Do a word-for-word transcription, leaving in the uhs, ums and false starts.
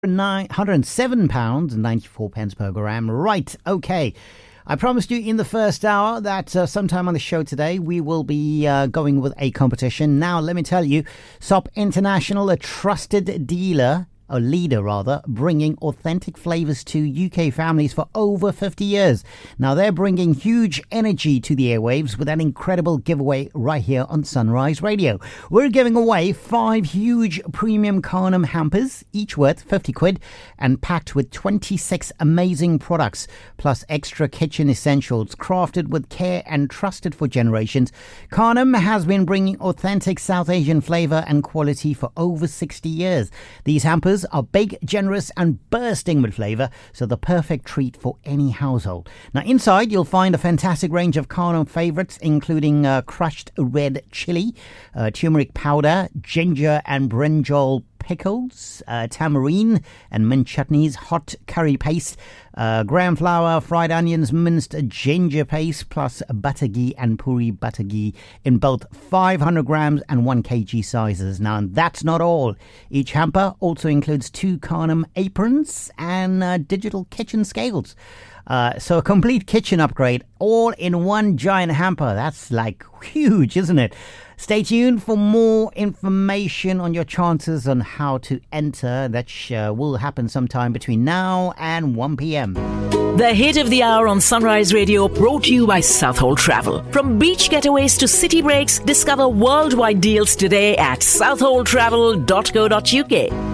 nine hundred seven pounds and ninety-four pence per gram. Right, okay. I promised you in the first hour that uh, sometime on the show today we will be uh, going with a competition. Now, let me tell you, S O P International, a trusted dealer, a leader rather, bringing authentic flavors to U K families for over fifty years. Now they're bringing huge energy to the airwaves with an incredible giveaway right here on Sunrise Radio. We're giving away five huge premium Carnum hampers, each worth fifty quid and packed with twenty-six amazing products, plus extra kitchen essentials crafted with care and trusted for generations. Carnum has been bringing authentic South Asian flavor and quality for over sixty years. These hampers are big, generous and bursting with flavour, so the perfect treat for any household. Now inside you'll find a fantastic range of Carnum favourites, including uh, crushed red chilli, uh, turmeric powder, ginger and brinjal pickles, uh, tamarind and mint chutneys, hot curry paste, uh, gram flour, fried onions, minced ginger paste, plus butter ghee and puri butter ghee in both five hundred grams and one kilogram sizes. Now that's not all. Each hamper also includes two Carnum aprons and uh, digital kitchen scales. Uh, so a complete kitchen upgrade all in one giant hamper. That's like huge, isn't it? Stay tuned for more information on your chances on how to enter. That sh- uh, will happen sometime between now and one p.m. The hit of the hour on Sunrise Radio, brought to you by Southhold Travel. From beach getaways to city breaks, discover worldwide deals today at southhold travel dot co dot uk.